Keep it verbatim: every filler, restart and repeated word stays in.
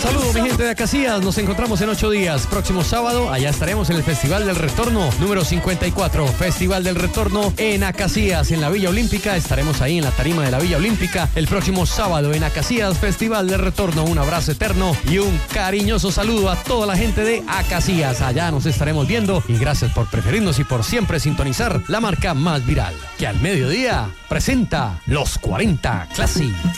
saludo, mi gente de Acacias. Nos encontramos en ocho días. Próximo sábado, allá estaremos en el Festival del Retorno, número cincuenta y cuatro. Festival del Retorno en Acacias, en la Villa Olímpica. Estaremos ahí en la tarima de la Villa Olímpica el próximo sábado en Acacias, Festival del Retorno. Un abrazo eterno y un cariñoso saludo a toda la gente de Acacias. Allá nos estaremos viendo y gracias por preferirnos y por siempre sintonizar la marca más viral, que al mediodía presenta los cuarenta Classic.